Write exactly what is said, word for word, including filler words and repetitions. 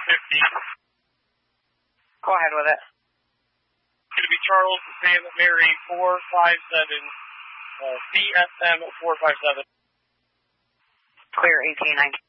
fifty. Go ahead with it. It's going to be Charles Sam Mary four five seven, uh, C S M four five seven. Clear eighteen nineteen.